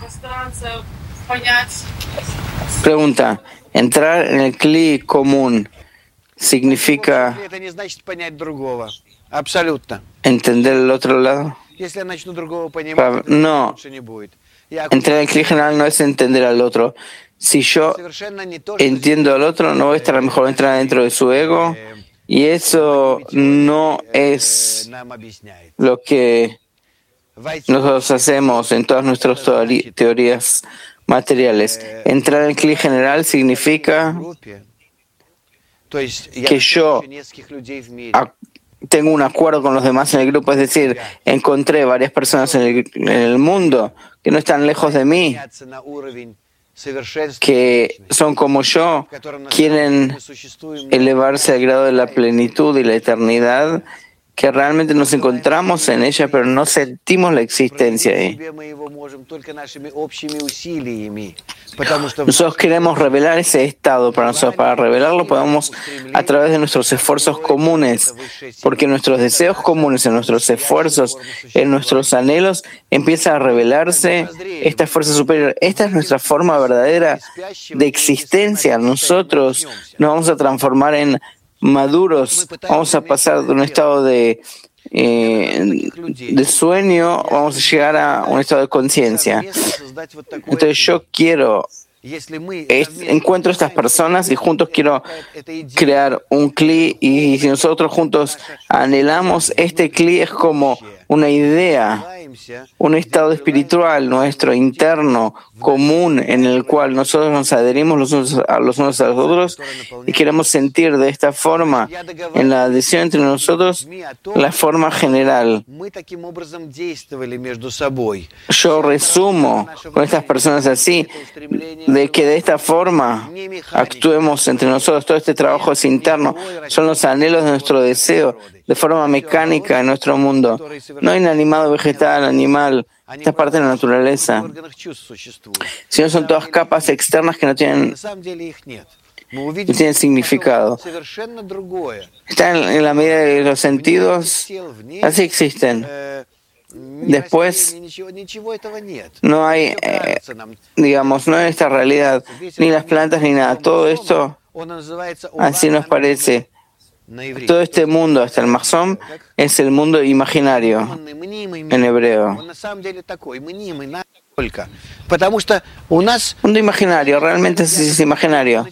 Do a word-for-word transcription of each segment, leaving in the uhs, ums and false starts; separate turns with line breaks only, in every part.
Pregunta, entrar en el cli común significa entender el otro lado. No, entrar en el cli general no es entender al otro. Si yo entiendo al otro, no voy a estar mejor, entrar dentro de su ego, y eso no es lo que nosotros hacemos en todas nuestras teorías materiales. Entrar en el cli general significa que yo tengo un acuerdo con los demás en el grupo, es decir, encontré varias personas en el, en el mundo que no están lejos de mí, que son como yo, quieren elevarse al grado de la plenitud y la eternidad, que realmente nos encontramos en ella, pero no sentimos la existencia ahí. Nosotros queremos revelar ese estado para nosotros. Para revelarlo podemos a través de nuestros esfuerzos comunes, porque nuestros deseos comunes, en nuestros esfuerzos, en nuestros anhelos, empieza a revelarse esta fuerza superior. Esta es nuestra forma verdadera de existencia. Nosotros nos vamos a transformar en maduros, vamos a pasar de un estado de, eh, de sueño, vamos a llegar a un estado de conciencia. Entonces yo quiero, es, encuentro estas personas y juntos quiero crear un cli, y si nosotros juntos anhelamos, este cli es como una idea, un estado espiritual nuestro interno, común, en el cual nosotros nos adherimos los unos a los unos a los otros y queremos sentir de esta forma, en la adhesión entre nosotros, la forma general. Yo resumo con estas personas así, de que de esta forma actuemos entre nosotros. Todo este trabajo es interno, son los anhelos de nuestro deseo, de forma mecánica en nuestro mundo, no inanimado, vegetal, animal, esta parte de la naturaleza, sino son todas capas externas que no tienen, no tienen significado. Están en la medida de los sentidos, así existen. Después no hay, eh, digamos, no hay esta realidad, ni las plantas ni nada. Todo esto así nos parece. Todo este mundo, hasta el Mahzom, es el mundo imaginario en hebreo. Mundo imaginario, realmente es, es imaginario.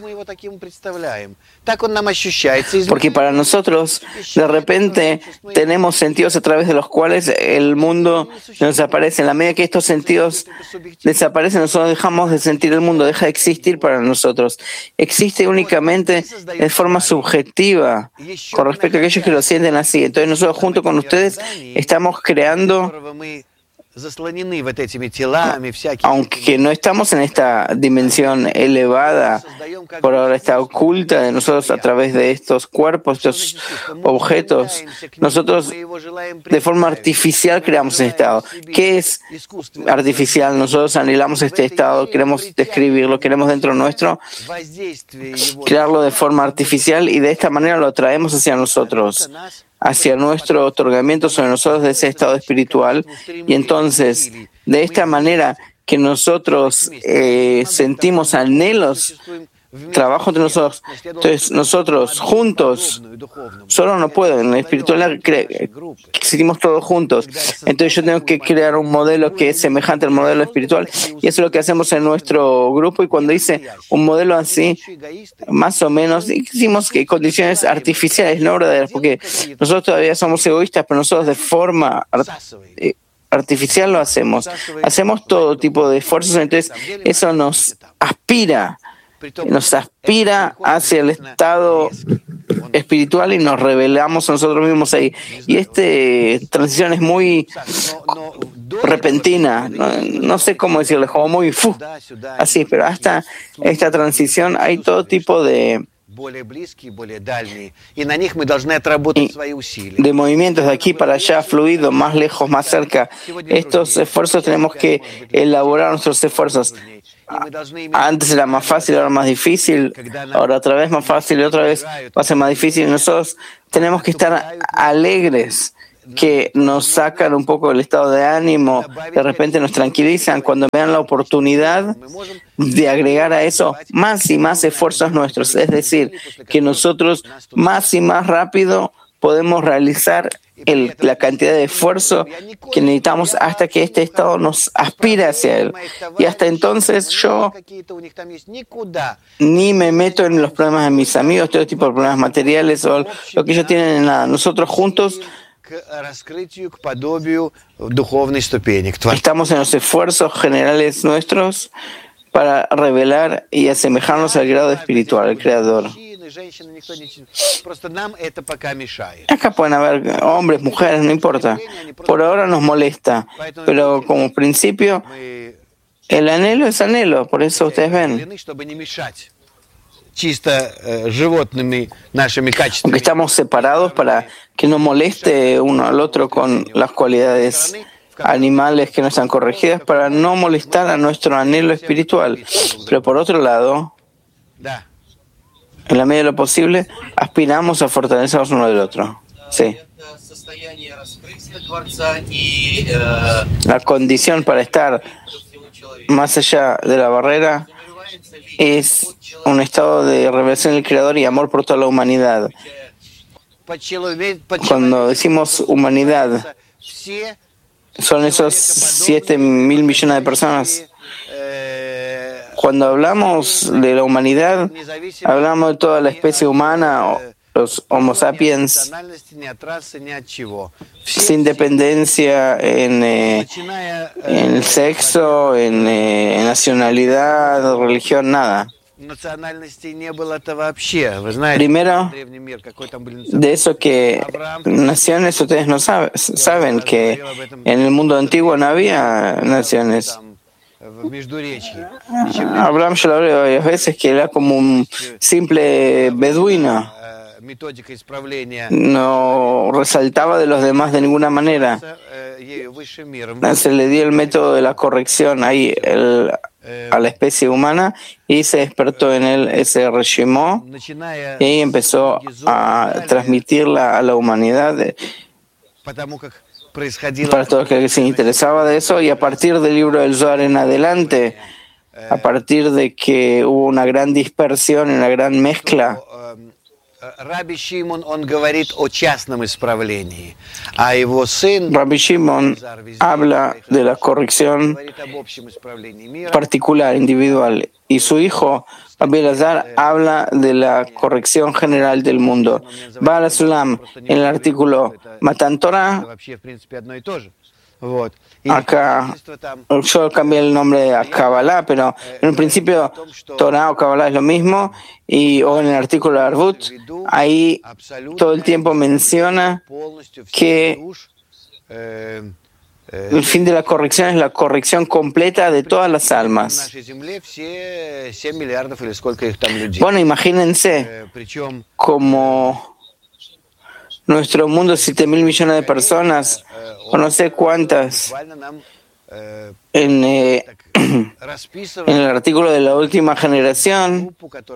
Porque para nosotros, de repente, tenemos sentidos a través de los cuales el mundo nos desaparece. En la medida que estos sentidos desaparecen, nosotros dejamos de sentir el mundo, deja de existir para nosotros. Existe únicamente de forma subjetiva con respecto a aquellos que lo sienten así. Entonces nosotros junto con ustedes estamos creando, aunque no estamos en esta dimensión elevada, por ahora está oculta de nosotros a través de estos cuerpos, estos objetos, nosotros de forma artificial creamos ese estado. ¿Qué es artificial? Nosotros anhelamos este estado, queremos describirlo, queremos dentro nuestro crearlo de forma artificial, y de esta manera lo atraemos hacia nosotros, hacia nuestro otorgamiento sobre nosotros de ese estado espiritual. Y entonces, de esta manera que nosotros eh, sentimos anhelos, trabajo entre nosotros, entonces nosotros juntos, solo no puedo, en la espiritualidad existimos todos juntos, entonces yo tengo que crear un modelo que es semejante al modelo espiritual, y eso es lo que hacemos en nuestro grupo. Y cuando hice un modelo así, más o menos, hicimos que condiciones artificiales, no verdaderas, porque nosotros todavía somos egoístas, pero nosotros de forma art- artificial lo hacemos, hacemos todo tipo de esfuerzos, entonces eso nos aspira, nos aspira hacia el estado espiritual y nos revelamos a nosotros mismos ahí. Y esta transición es muy repentina, no, no sé cómo decirlo, como muy fu, así, pero hasta esta transición hay todo tipo de de movimientos de aquí para allá, fluido, más lejos, más cerca. Estos esfuerzos tenemos que elaborar nuestros esfuerzos. Antes era más fácil, ahora más difícil, ahora otra vez más fácil y otra vez va a ser más difícil. Nosotros tenemos que estar alegres que nos sacan un poco del estado de ánimo, de repente nos tranquilizan cuando me dan la oportunidad de agregar a eso más y más esfuerzos nuestros. Es decir, que nosotros más y más rápido podemos realizar el, la cantidad de esfuerzo que necesitamos hasta que este estado nos aspire hacia él. Y hasta entonces yo ni me meto en los problemas de mis amigos, todo tipo de problemas materiales o lo que ellos tienen en nada. Nosotros juntos estamos en los esfuerzos generales nuestros para revelar y asemejarnos al grado espiritual, al Creador. Acá pueden haber hombres, mujeres, no importa. Por ahora nos molesta, pero como principio, el anhelo es anhelo, por eso ustedes ven. Aunque estamos separados para que no moleste uno al otro con las cualidades animales que no están corregidas, para no molestar a nuestro anhelo espiritual. Pero por otro lado, en la medida de lo posible, aspiramos a fortalecernos uno del otro. Sí. La condición para estar más allá de la barrera es un estado de revelación del Creador y amor por toda la humanidad. Cuando decimos humanidad, son esos siete mil millones de personas. Cuando hablamos de la humanidad, hablamos de toda la especie humana, los Homo sapiens, sin dependencia en, eh, en el sexo, en, eh, en nacionalidad, religión, nada. Primero, de eso que naciones, ustedes no saben, saben que en el mundo antiguo no había naciones. Abraham yo lo hablé varias veces que era como un simple beduino. No resaltaba de los demás de ninguna manera. Se le dio el método de la corrección ahí el, a la especie humana y se despertó en él ese reshimó y ahí empezó a transmitirla a la humanidad para todos los que se interesaba de eso, y a partir del libro del Zohar en adelante, a partir de que hubo una gran dispersión, una gran mezcla, Rabbi Shimon habla de la corrección particular, individual, y su hijo Rabbi Elazar habla de la corrección general del mundo. Baal HaSulam, en el artículo Matan Torah, acá yo cambié el nombre a Kabbalah, pero en un principio Torah o Kabbalah es lo mismo, y o en el artículo de Arvut, ahí todo el tiempo menciona que el fin de la corrección es la corrección completa de todas las almas. Bueno, imagínense como nuestro mundo, siete mil millones de personas, o no sé cuántas, en, eh, en el artículo de la última generación,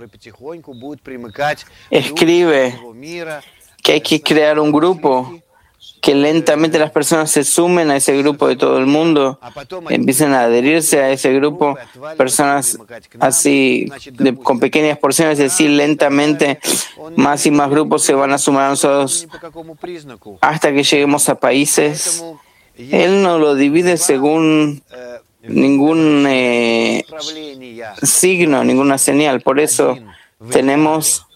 escribe que hay que crear un grupo, que lentamente las personas se sumen a ese grupo de todo el mundo, empiecen a adherirse a ese grupo, personas así de, con pequeñas porciones, es decir, lentamente más y más grupos se van a sumar a nosotros hasta que lleguemos a países. Él no lo divide según ningún eh, signo, ninguna señal, por eso tenemos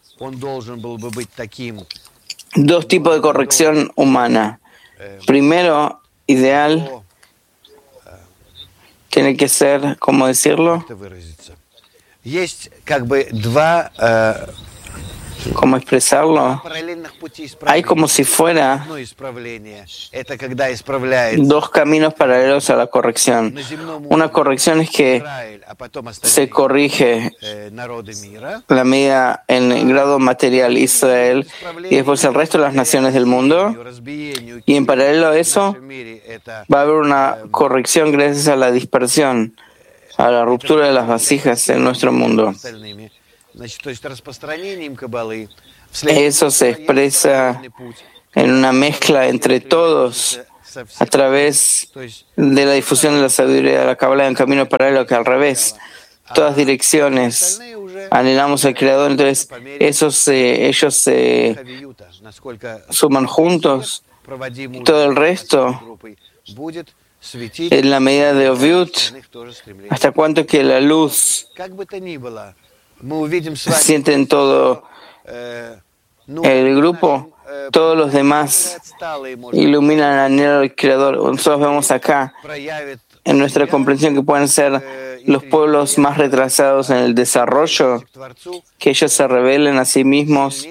dos tipos de corrección humana. Primero, ideal, tiene que ser, ¿cómo decirlo? ¿Cómo expresarlo? Hay como si fuera dos caminos paralelos a la corrección. Una corrección es que se corrige la medida en el grado material Israel y después el resto de las naciones del mundo. Y en paralelo a eso va a haber una corrección gracias a la dispersión, a la ruptura de las vasijas en nuestro mundo. Eso se expresa en una mezcla entre todos a través de la difusión de la sabiduría de la Kabbalah en camino paralelo, que al revés, todas direcciones anhelamos al Creador, entonces esos, eh, ellos se eh, suman juntos y todo el resto en la medida de Oviut, hasta cuanto que la luz siente en todo el grupo, todos los demás iluminan el anhelo del Creador. Nosotros vemos acá en nuestra comprensión que pueden ser los pueblos más retrasados en el desarrollo, que ellos se rebelen a sí mismos,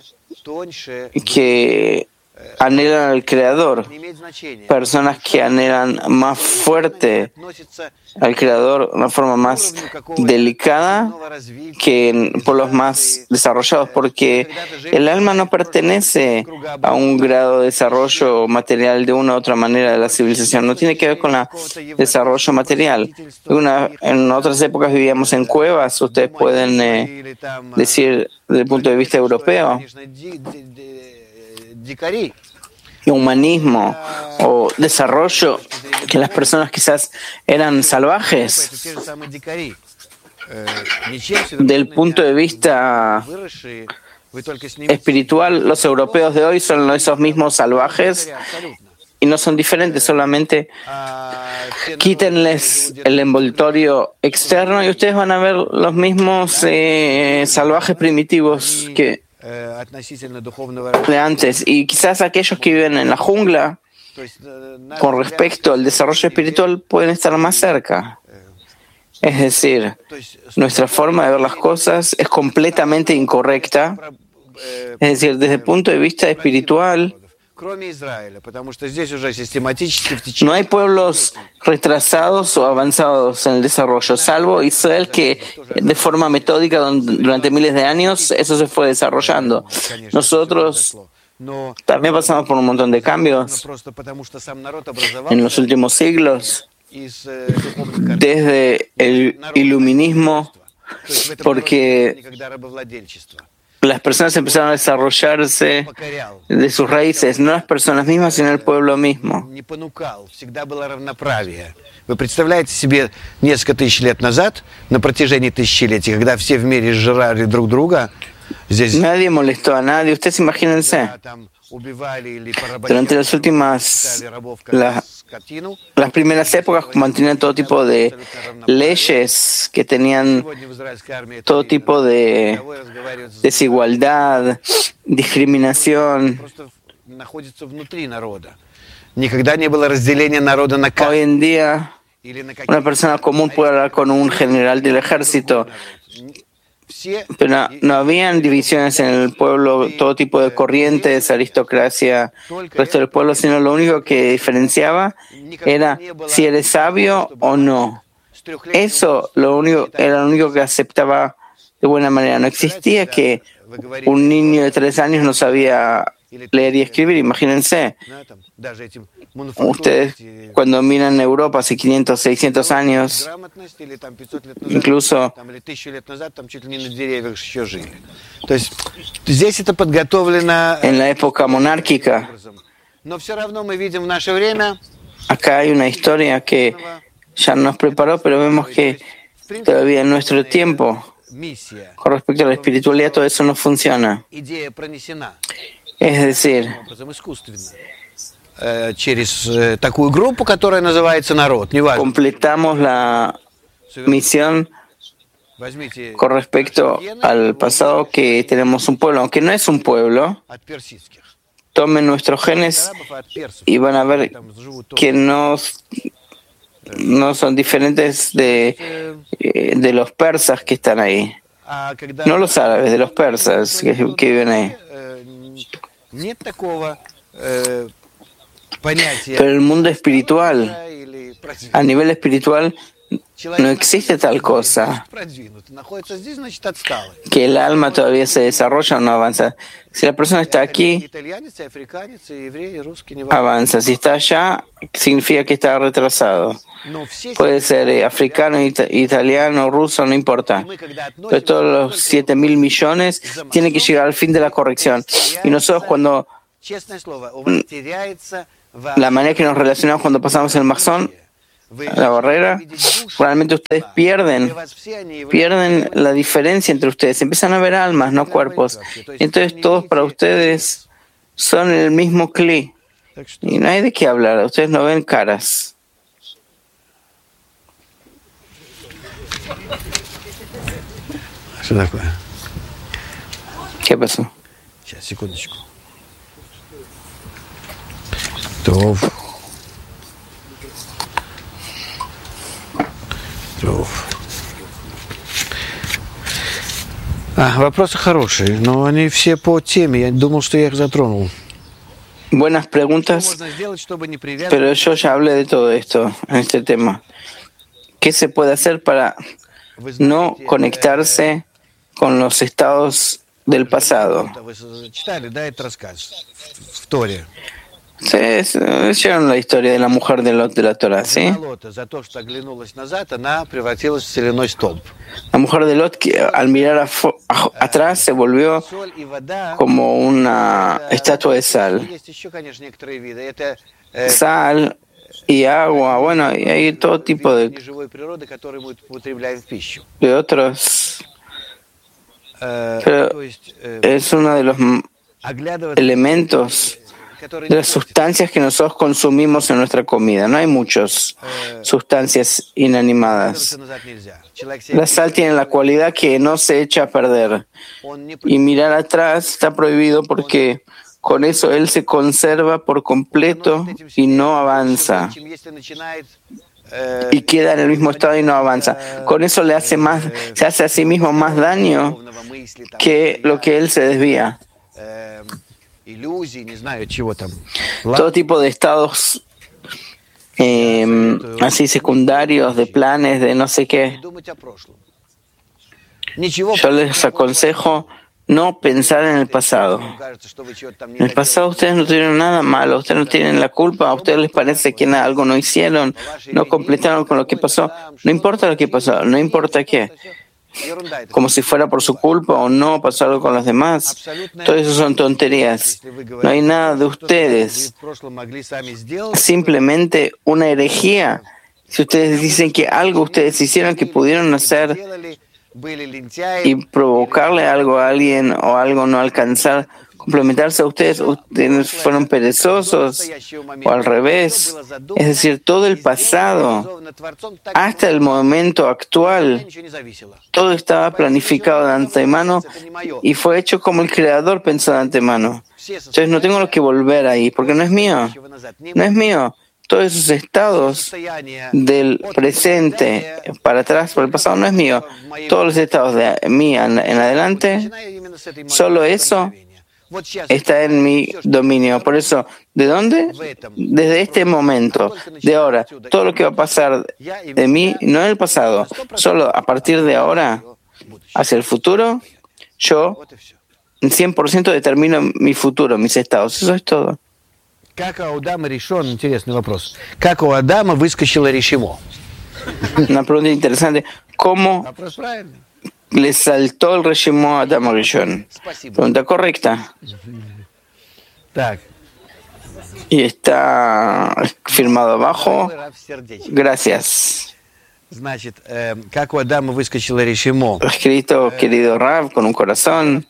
que anhelan al Creador, personas que anhelan más fuerte al Creador de una forma más delicada que en pueblos más desarrollados, porque el alma no pertenece a un grado de desarrollo material de una u otra manera de la civilización, no tiene que ver con el desarrollo material. Una, en otras épocas vivíamos en cuevas, ustedes pueden eh, decir desde el punto de vista europeo, humanismo o desarrollo, que las personas quizás eran salvajes. Del punto de vista espiritual, los europeos de hoy son esos mismos salvajes y no son diferentes, solamente quítenles el envoltorio externo y ustedes van a ver los mismos eh, salvajes primitivos que de antes. Y quizás aquellos que viven en la jungla, con respecto al desarrollo espiritual, pueden estar más cerca. Es decir, nuestra forma de ver las cosas es completamente incorrecta. Es decir, desde el punto de vista espiritual, no hay pueblos retrasados o avanzados en el desarrollo, salvo Israel, que de forma metódica durante miles de años eso se fue desarrollando. Nosotros también pasamos por un montón de cambios en los últimos siglos, desde el iluminismo, porque las personas empezaron a desarrollarse de sus raíces, no las personas mismas, sino el pueblo mismo.
Вы представляете себе несколько тысяч лет назад, на протяжении тысячелетий, когда все в мире сжирали друг друга, здесь...
Nadie molestó a nadie. Ustedes imagínense, durante las últimas, la, las primeras épocas mantenían todo tipo de leyes que tenían todo tipo de desigualdad, discriminación. Hoy en día, una persona común puede hablar con un general del ejército, pero no, no habían divisiones en el pueblo, todo tipo de corrientes, aristocracia, el resto del pueblo, sino lo único que diferenciaba era si eres sabio o no. Eso lo único, era lo único que aceptaba de buena manera. No existía que un niño de tres años no sabía leer y escribir, imagínense. Ustedes cuando miran Europa hace quinientos, seiscientos años, incluso en la época monárquica, acá hay una historia que ya nos preparó, pero vemos que todavía en nuestro tiempo, con respecto a la espiritualidad, todo eso no funciona. Es decir, completamos la misión con respecto al pasado, que tenemos un pueblo, aunque no es un pueblo. Tomen nuestros genes y van a ver que no, no son diferentes de, de los persas que están ahí. No los árabes, de los persas que, que viven ahí. Pero el mundo espiritual, a nivel espiritual, no existe tal cosa, que el alma todavía se desarrolla o no avanza. Si la persona está aquí, avanza. Si está allá, significa que está retrasado. Puede ser eh, africano, it- italiano, ruso, no importa. Pero todos los siete mil millones tienen que llegar al fin de la corrección. Y nosotros, cuando la manera que nos relacionamos cuando pasamos el Mazón, la barrera, realmente ustedes pierden, pierden la diferencia entre ustedes, empiezan a ver almas, no cuerpos. Entonces todos para ustedes son el mismo Kli. Y no hay de qué hablar, ustedes no ven caras. ¿Qué pasó?
А, вопросы хорошие, но они все по теме. Я думал, что я их затронул.
Buenas preguntas, pero yo ya hablé de todo esto en este tema. ¿Qué se puede hacer para no conectarse con los estados del pasado? Ustedes leyeron la historia de la mujer de Lot de la Torah, ¿sí? La mujer de Lot, que al mirar a, a, atrás, se volvió como una estatua de sal. Sal y agua, bueno, y hay todo tipo de, de otros. Pero es uno de los elementos de las sustancias que nosotros consumimos en nuestra comida. No hay muchas sustancias inanimadas. La sal tiene la cualidad que no se echa a perder. Y mirar atrás está prohibido porque con eso él se conserva por completo y no avanza. Y queda en el mismo estado y no avanza. Con eso le hace más, se hace a sí mismo más daño que lo que él se desvía. Todo tipo de estados eh, así secundarios, de planes, de no sé qué. Yo les aconsejo no pensar en el pasado. En el pasado ustedes no tuvieron nada malo, ustedes no tienen la culpa, a ustedes les parece que algo no hicieron, no completaron con lo que pasó. No importa lo que pasó, no importa qué. Como si fuera por su culpa o no, pasó algo con los demás. Todo eso son tonterías. No hay nada de ustedes. Simplemente una herejía. Si ustedes dicen que algo ustedes hicieron que pudieron hacer y provocarle algo a alguien o algo no alcanzar, complementarse a ustedes, ustedes fueron perezosos o al revés. Es decir, todo el pasado hasta el momento actual, todo estaba planificado de antemano y fue hecho como el Creador pensó de antemano. Entonces no tengo que volver ahí porque no es mío. No es mío. Todos esos estados del presente para atrás, por el pasado, no es mío. Todos los estados de mí en, en adelante, solo eso está en mi dominio. Por eso, ¿de dónde? Desde este momento, de ahora. Todo lo que va a pasar de mí, no en el pasado, solo a partir de ahora, hacia el futuro, yo cien por ciento determino mi futuro, mis estados. Eso es todo. Una pregunta interesante. ¿Cómo le saltó el Reshimó a Adam Rishon? Pregunta correcta. Y está firmado abajo. Gracias. Escrito, querido Rav, con un corazón.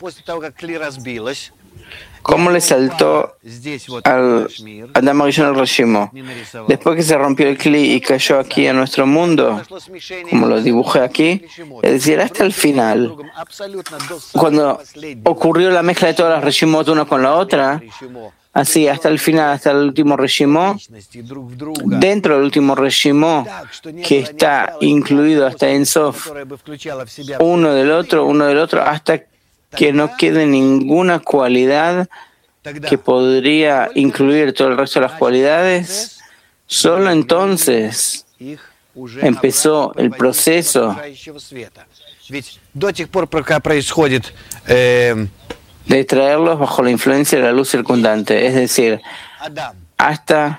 ¿Cómo le saltó al Adam Rishon el Reshimó? Después que se rompió el Kli y cayó aquí a nuestro mundo, como lo dibujé aquí, es decir, hasta el final, cuando ocurrió la mezcla de todas las Reshimot una con la otra, así hasta el final, hasta el último Reshimó, dentro del último Reshimó, que está incluido hasta en Sof, uno del otro, uno del otro, hasta que no quede ninguna cualidad que podría incluir todo el resto de las cualidades, solo entonces empezó el proceso de traerlos bajo la influencia de la luz circundante, es decir, hasta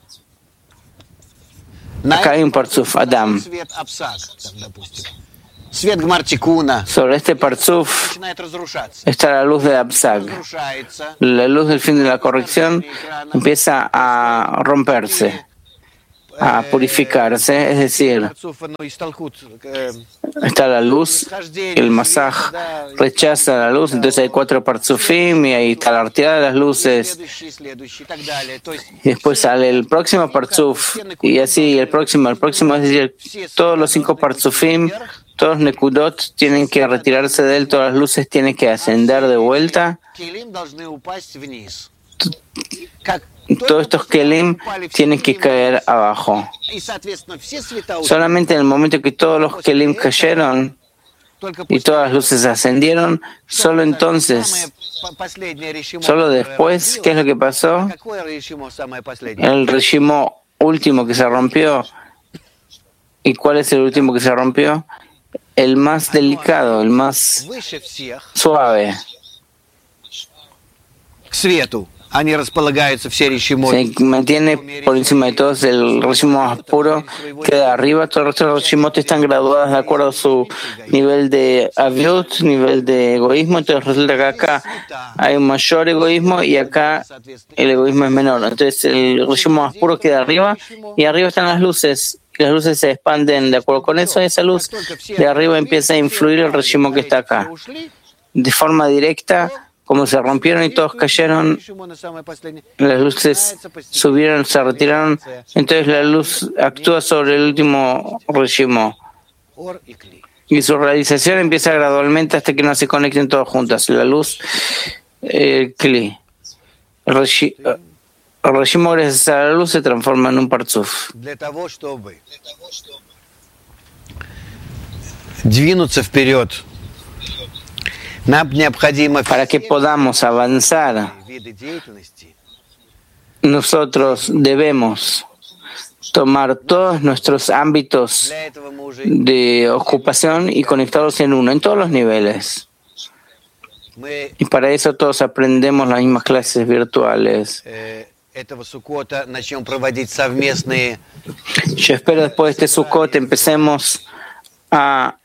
acá hay un parzuf, Adam. Sobre este Parzuf está la luz de Absag. La luz del fin de la corrección empieza a romperse, a purificarse, es decir, está la luz, el masaj rechaza la luz, entonces hay cuatro parzufim y ahí está la arteada de las luces, y después sale el próximo parzuf, y así el próximo, el próximo, es decir, todos los cinco parzufim, todos los nekudot tienen que retirarse de él, todas las luces tienen que ascender de vuelta. Todos estos kelim tienen que caer abajo. Solamente en el momento que todos los kelim cayeron y todas las luces ascendieron, solo entonces, solo después, ¿qué es lo que pasó? El reshimo último que se rompió. ¿Y cuál es el último que se rompió? El más delicado, el más suave. Se mantiene por encima de todos, el reshimo más puro queda arriba, todos los otros reshimot están graduados de acuerdo a su nivel de aviut, nivel de egoísmo, entonces resulta que acá hay un mayor egoísmo y acá el egoísmo es menor, entonces el reshimo más puro queda arriba y arriba están las luces, y las luces se expanden de acuerdo con eso, y esa luz de arriba empieza a influir el reshimo que está acá, de forma directa. Como se rompieron y todos cayeron, las luces subieron, se retiraron, entonces la luz actúa sobre el último reshimo. Y su realización empieza gradualmente hasta que no se conecten todos juntos. La luz, el kli. El reshimo, gracias a la luz, se transforma en un parzuf.
Двинуться вперед.
Para que podamos avanzar, nosotros debemos tomar todos nuestros ámbitos de ocupación y conectarlos en uno, en todos los niveles. Y para eso todos aprendemos las mismas clases virtuales. Yo espero después de este Sukkot empecemos a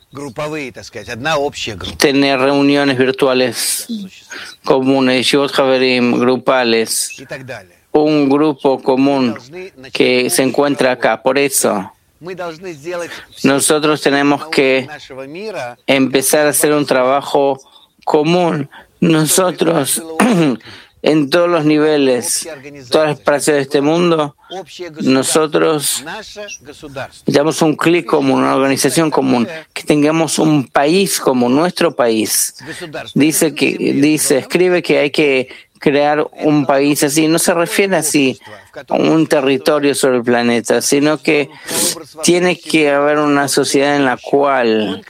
tener reuniones virtuales comunes, yeshivot haverim, grupales, un grupo común que se encuentra acá. Por eso, nosotros tenemos que empezar a hacer un trabajo común. Nosotros, en todos los niveles, todas las partes de este mundo, nosotros necesitamos un clic común, una organización común, que tengamos un país como nuestro país. Dice que, dice, escribe que hay que crear un país así. No se refiere así a un territorio sobre el planeta, sino que tiene que haber una sociedad en la cual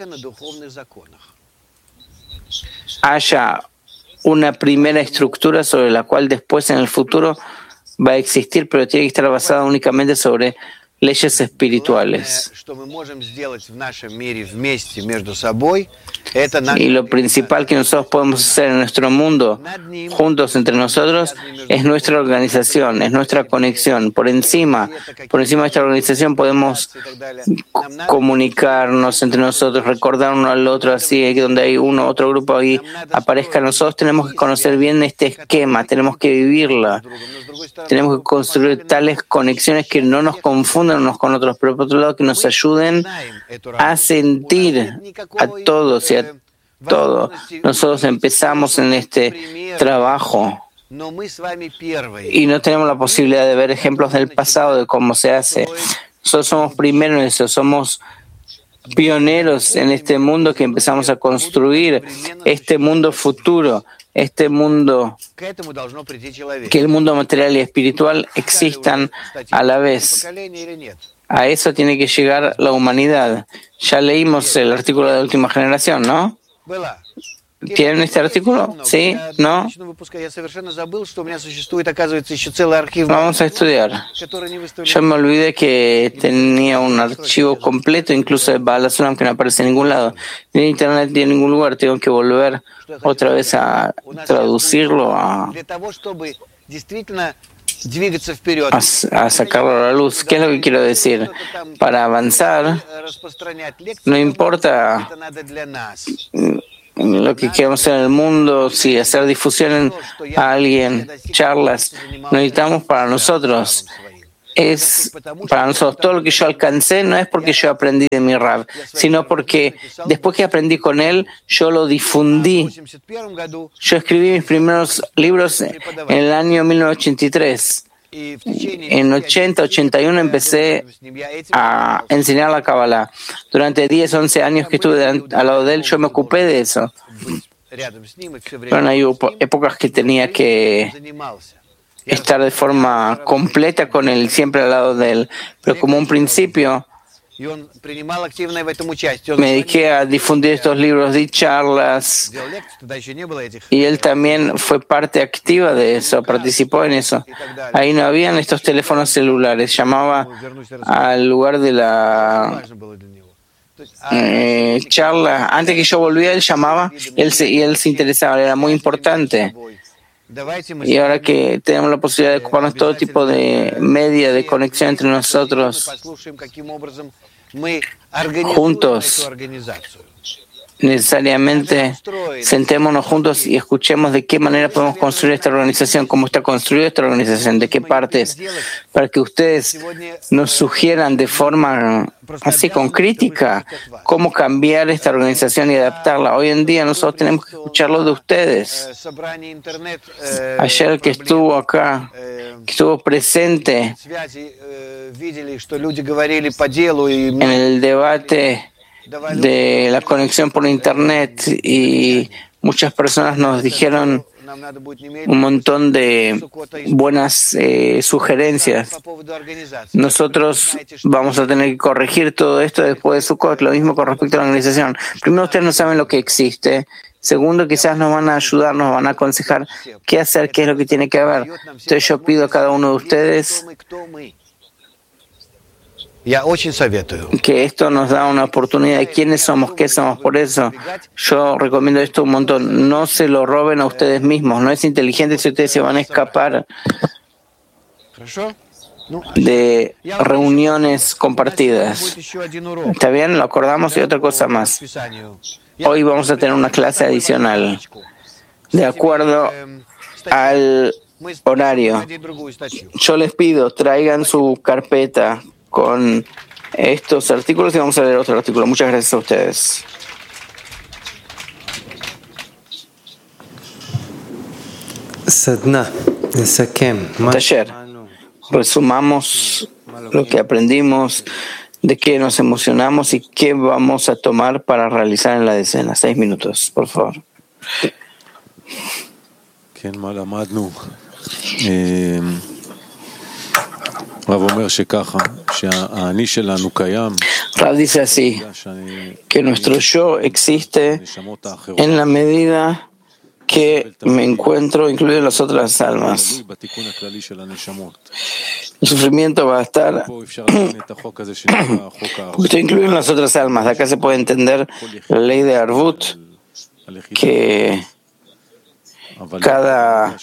haya una primera estructura sobre la cual después en el futuro va a existir, pero tiene que estar basada únicamente sobre leyes espirituales. Y lo principal que nosotros podemos hacer en nuestro mundo, juntos entre nosotros, es nuestra organización, es nuestra conexión. Por encima, por encima de esta organización podemos comunicarnos entre nosotros, recordar uno al otro, así, donde hay uno, otro grupo ahí aparezca. Nosotros tenemos que conocer bien este esquema, tenemos que vivirla, tenemos que construir tales conexiones que no nos confundan unos con otros, pero por otro lado que nos ayuden a sentir a todos y a todo. Nosotros empezamos en este trabajo y no tenemos la posibilidad de ver ejemplos del pasado de cómo se hace. Nosotros somos primeros en eso, somos pioneros en este mundo que empezamos a construir, este mundo futuro, este mundo, que el mundo material y espiritual existan a la vez. A eso tiene que llegar la humanidad. Ya leímos el artículo de la última generación, ¿no? ¿Tienen este artículo? ¿Sí? ¿No? Vamos a estudiar. Yo me olvidé que tenía un archivo completo, incluso de Baal HaSulam, que no aparece en ningún lado. Ni en internet ni en ningún lugar. Tengo que volver otra vez a traducirlo. A... a, a sacarlo a la luz. ¿Qué es lo que quiero decir? Para avanzar, no importa lo que queremos hacer en el mundo, si hacer difusión a alguien, charlas, lo necesitamos para nosotros. Es para nosotros. Todo lo que yo alcancé no es porque yo aprendí de mi Rab, sino porque después que aprendí con él, yo lo difundí. Yo escribí mis primeros libros en el año mil novecientos ochenta y tres. En ochenta, ochenta y uno empecé a enseñar la Kabbalah. Durante diez, once años que estuve al lado de él, yo me ocupé de eso. Pero hay épocas que tenía que estar de forma completa con él, siempre al lado de él. Pero como un principio, me dediqué a difundir estos libros, di charlas, y él también fue parte activa de eso, participó en eso. Ahí no habían estos teléfonos celulares, llamaba al lugar de la eh, charla. Antes que yo volviera, él llamaba él se, y él se interesaba, era muy importante. Y ahora que tenemos la posibilidad de ocuparnos todo tipo de media de conexión entre nosotros, juntos, necesariamente sentémonos juntos y escuchemos de qué manera podemos construir esta organización, cómo está construida esta organización, de qué partes, para que ustedes nos sugieran de forma así con crítica cómo cambiar esta organización y adaptarla. Hoy en día nosotros tenemos que escucharlo de ustedes. Ayer el que estuvo acá, que estuvo presente en el debate de la conexión por internet, y muchas personas nos dijeron un montón de buenas eh, sugerencias. Nosotros vamos a tener que corregir todo esto después de Sukkot. Lo mismo con respecto a la organización. Primero, ustedes no saben lo que existe. Segundo, quizás nos van a ayudar, nos van a aconsejar qué hacer, qué es lo que tiene que haber. Entonces yo pido a cada uno de ustedes que esto nos da una oportunidad de quiénes somos, qué somos. Por eso yo recomiendo esto un montón. No se lo roben a ustedes mismos. No es inteligente si ustedes se van a escapar de reuniones compartidas. ¿Está bien? Lo acordamos. Y otra cosa más. Hoy vamos a tener una clase adicional de acuerdo al horario. Yo les pido, traigan su carpeta con estos artículos y vamos a leer otro artículo. Muchas gracias a ustedes. Taller. Resumamos lo que aprendimos, de qué nos emocionamos y qué vamos a tomar para realizar en la decena. Seis minutos, por favor. Rav dice así, que nuestro yo existe en la medida que me encuentro incluido en las otras almas. El sufrimiento va a estar estoy incluido en las otras almas. De acá se puede entender la ley de Arvut, que cada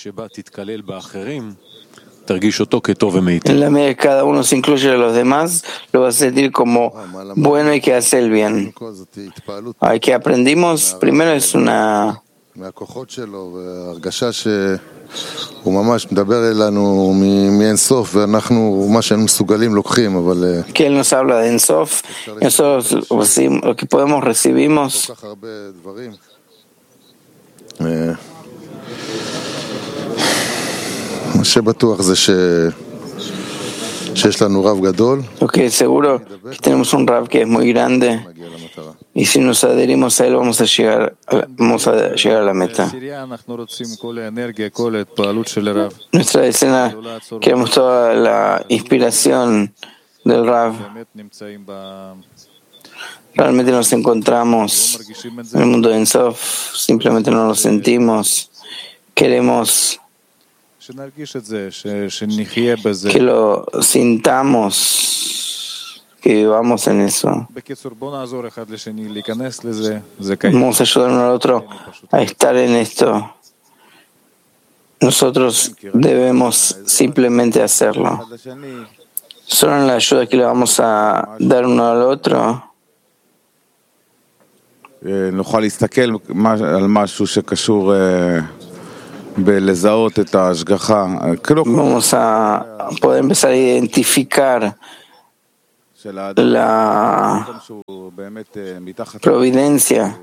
en la medida que cada uno se incluye a los demás, lo va a sentir como bueno y que hace el bien. Hay que aprendimos, primero es una que él nos habla de Ensof, nosotros lo que podemos recibimos. Lo que es seguro que tenemos un Rav que es muy grande, y si nos adherimos a él vamos a llegar a, vamos a, llegar a la meta. Nuestra decena, queremos toda la inspiración del Rav. Realmente nos encontramos en el mundo de Ensof, simplemente no lo sentimos. Queremos que lo sintamos, que vivamos en eso. Vamos a ayudar uno al otro a estar en esto. nosotros debemos simplemente hacerlo. Solo en la ayuda que le vamos a dar uno al otro,
נוכל להסתכל על משהו שקשור בלזהות את ההשגחה.
vamos a poder empezar a identificar la providencia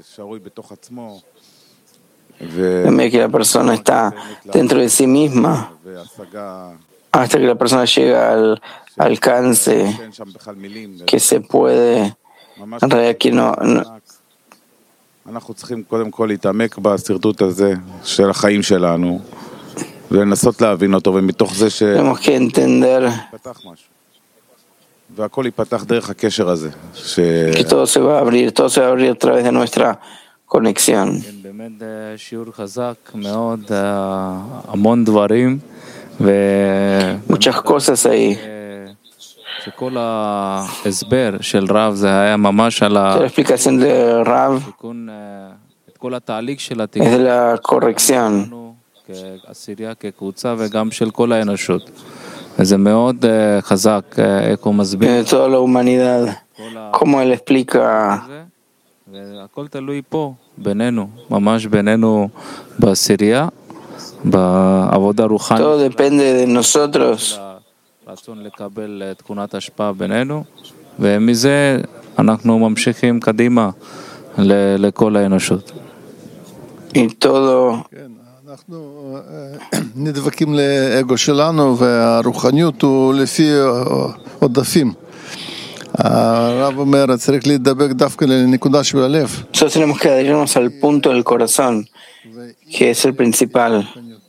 en vez de que la persona está dentro de sí misma hasta que la persona llega al alcance que se puede, en realidad que no, no
אנחנו צריכים קודם כל להתעמק בסרטוט הזה של החיים שלנו ולנסות להבין אותו, ומתוך זה
tenemos que entender
שיפתח משהו והכל ייפתח דרך הקשר הזה
que todo se va a abrir, todo se va a abrir a través de nuestra conexión.
באמת שיעור חזק מאוד, המון דברים ו
muchas cosas ahí.
שכל ההסבר של רב זה היה ממש על
La explicación de Rav
התיקון, את כל התהליך של
es
התיקון
de la corrección
כעשירייה, כקבוצה וגם של כל האנושות. וזה מאוד חזק, איך הוא מסביר.
de toda la humanidad, como él explica.
והכל תלוי פה, בינינו, ממש בינינו בעשירייה, בעבודה רוחנית.
Todo depende de nosotros.
רצון לקבל תכונת השפעה בינינו, ומזה אנחנו ממשיכים קדימה לכל האנושות.
Y todo
אנחנו נדבקים לאגו שלנו, והרוחניות הוא לפי עודפים. הרב אומר, צריך להידבק דווקא לנקודה של הלב.
nosotros tenemos que adherirnos al punto del corazón, que es el principal.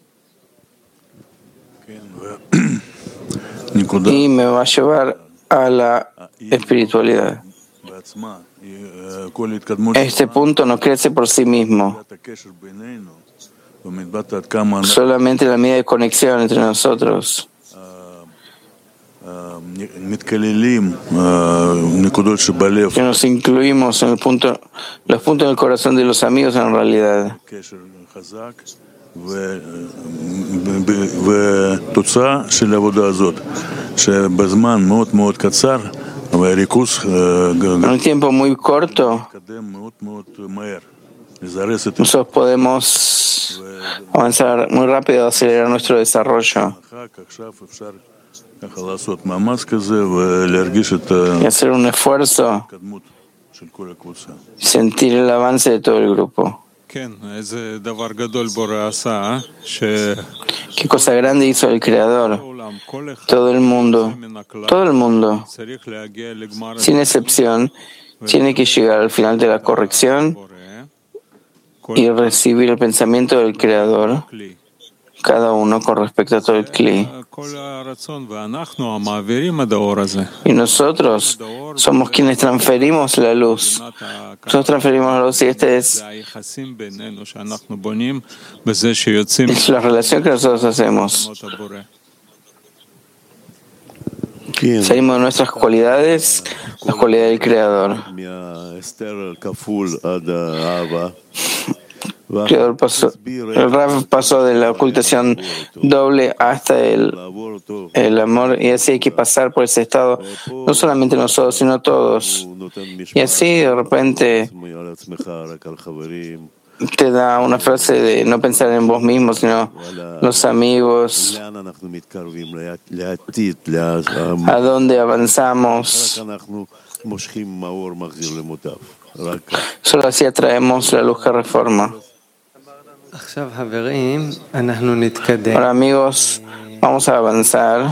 Y me va a llevar a la espiritualidad. Este punto no crece por sí mismo. Solamente la medida de conexión entre nosotros, que nos incluimos en el punto, los puntos del corazón de los amigos en realidad.
והתוצאה של העבודה הזאת, שבזמן מאוד מאוד קצר, והריכוז
En un tiempo muy corto,
מתקדם מאוד מאוד מהר. לזרז את
nosotros podemos avanzar muy rápido, acelerar nuestro desarrollo
המשחק. עכשיו אפשר ככה לעשות מאמץ כזה ולהרגיש את
y hacer un esfuerzo,
ההתקדמות של כל הקבוצה.
sentir el avance de todo el grupo.
כן, איזה דבר גדול בורא עשה,
Qué cosa grande hizo el Creador.
שבעולם כל אחד
Todo el mundo,
מן הכלל
todo el mundo,
צריך להגיע לגמר
sin excepción, tiene que llegar al final de la corrección
הבורא,
y recibir el pensamiento del Creador,
כלי.
cada uno con respecto a todo el Kli.
כל הרצון, ואנחנו המעבירים את האור הזה.
Y nosotros somos quienes transferimos la luz. Nosotros transferimos la luz y esta es
זה היחסים בינינו שאנחנו בונים בזה שיוצאים
es la relación que nosotros hacemos.
ממות הבורא.
Salimos de nuestras cualidades, las cualidades del Creador.
מההסתר כפול עד האהבה.
El Creador pasó, el Rav pasó de la ocultación doble hasta el, el amor, y así hay que pasar por ese estado, no solamente nosotros, sino todos. Y así de repente te da una frase de no pensar en vos mismo, sino los amigos, a dónde avanzamos. Solo así atraemos la luz que reforma. Ahora, amigos, vamos a avanzar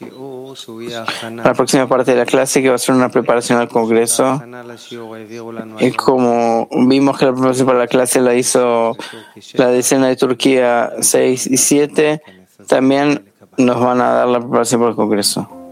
a la próxima parte de la clase, que va a ser una preparación al Congreso. Y como vimos que la preparación para la clase la hizo la decena de Turquía seis y siete, también nos van a dar la preparación para el Congreso.